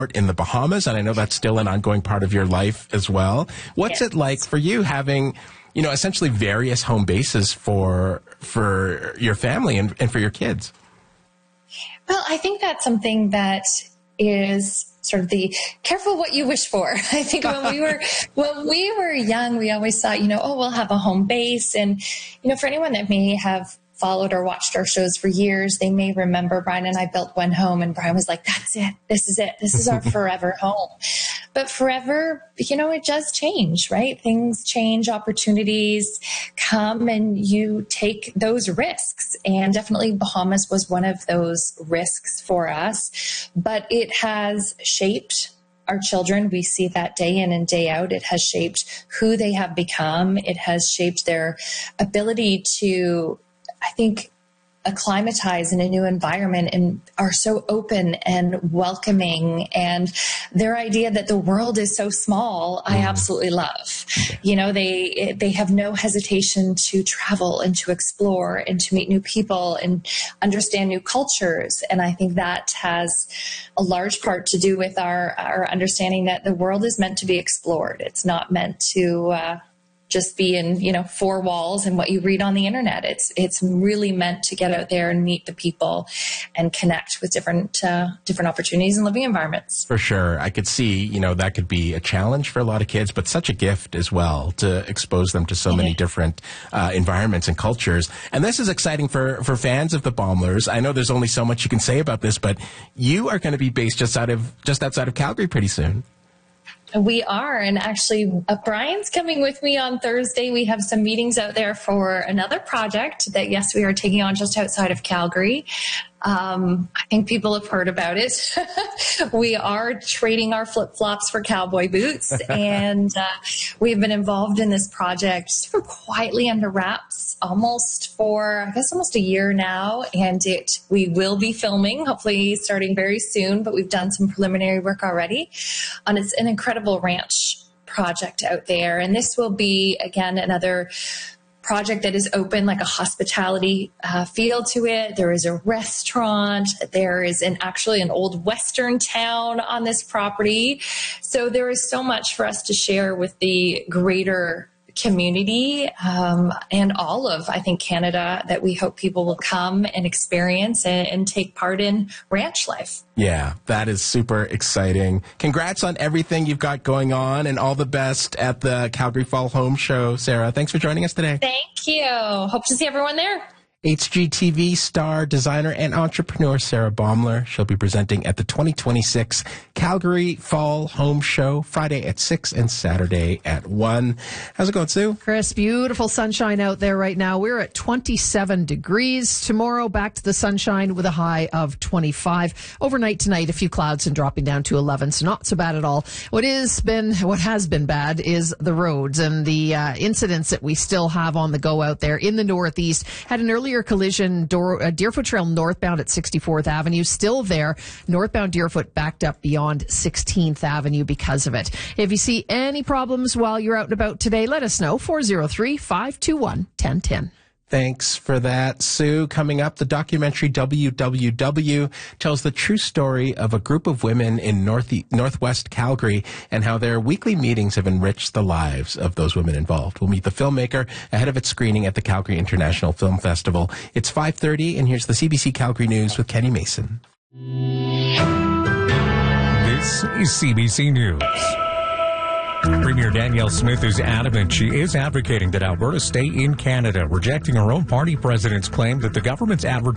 in the Bahamas, and I know that's still an ongoing part of your life as well. What's it like for you having, essentially various home bases for your family and for your kids? Well, I think that's something that is sort of the careful what you wish for. I think when we were young, we always thought, we'll have a home base. And, for anyone that may have followed or watched our shows for years, they may remember Brian and I built one home and Brian was like, that's it. This is it. This is our forever home. But forever, it does change, right? Things change, opportunities come, and you take those risks. And definitely Bahamas was one of those risks for us, but it has shaped our children. We see that day in and day out. It has shaped who they have become. It has shaped their ability to, I think, acclimatize in a new environment and are so open and welcoming. And their idea that the world is so small, I absolutely love. They have no hesitation to travel and to explore and to meet new people and understand new cultures. And I think that has a large part to do with our understanding that the world is meant to be explored. It's not meant to just be in, four walls and what you read on the internet. It's really meant to get out there and meet the people and connect with different opportunities and living environments. For sure. I could see, that could be a challenge for a lot of kids, but such a gift as well to expose them to so many different environments and cultures. And this is exciting for fans of the Baumlers. I know there's only so much you can say about this, but you are going to be based just outside of Calgary pretty soon. We are. And actually, Brian's coming with me on Thursday. We have some meetings out there for another project that, yes, we are taking on just outside of Calgary. I think people have heard about it. We are trading our flip-flops for cowboy boots. And we've been involved in this project sort of quietly under wraps almost a year now. And we will be filming, hopefully starting very soon. But we've done some preliminary work already. And it's an incredible ranch project out there. And this will be, again, another project that is open, like a hospitality feel to it. There is a restaurant. There is actually an old Western town on this property. So there is so much for us to share with the greater community and all of, I think, Canada, that we hope people will come and experience and take part in ranch life. Yeah, that is super exciting. Congrats on everything you've got going on and all the best at the Calgary Fall Home Show, Sarah. Thanks for joining us today. Thank you. Hope to see everyone there. HGTV star, designer, and entrepreneur Sarah Baumler. She'll be presenting at the 2026 Calgary Fall Home Show, Friday at 6 and Saturday at 1. How's it going, Sue? Chris, beautiful sunshine out there right now. We're at 27 degrees. Tomorrow, back to the sunshine with a high of 25. Overnight tonight, a few clouds and dropping down to 11, so not so bad at all. What has been bad is the roads and the incidents that we still have on the go out there in the Northeast. Had an earlier collision, Deerfoot Trail northbound at 64th Avenue, still there. Northbound Deerfoot backed up beyond 16th Avenue because of it. If you see any problems while you're out and about today, let us know. 403-521-1010. Thanks for that, Sue. Coming up, the documentary WWW tells the true story of a group of women in Northwest Calgary and how their weekly meetings have enriched the lives of those women involved. We'll meet the filmmaker ahead of its screening at the Calgary International Film Festival. It's 5:30, and here's the CBC Calgary News with Kenny Mason. This is CBC News. Premier Danielle Smith is adamant she is advocating that Alberta stay in Canada, rejecting her own party president's claim that the government's advertising